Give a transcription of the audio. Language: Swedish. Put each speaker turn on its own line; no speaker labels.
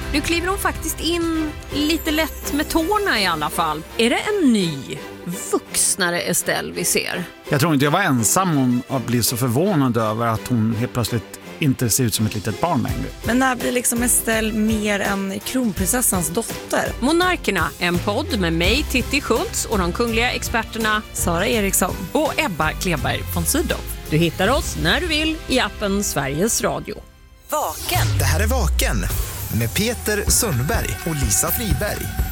Nu kliver hon faktiskt in lite lätt med tårna i alla fall. Är det en ny, vuxnare Estelle vi ser?
Jag tror inte jag var ensam om att bli så förvånad över att hon helt plötsligt inte ser ut som ett litet barn längre.
Men när blir liksom Estelle mer än kronprinsessans dotter?
Monarkerna, en podd med mig, Titti Schultz, och de kungliga experterna
Sara Eriksson
och Ebba Kleberg von Sydow.
Du hittar oss när du vill i appen Sveriges Radio.
Vaken. Det här är Vaken med Peter Sundberg och Lisa Friberg.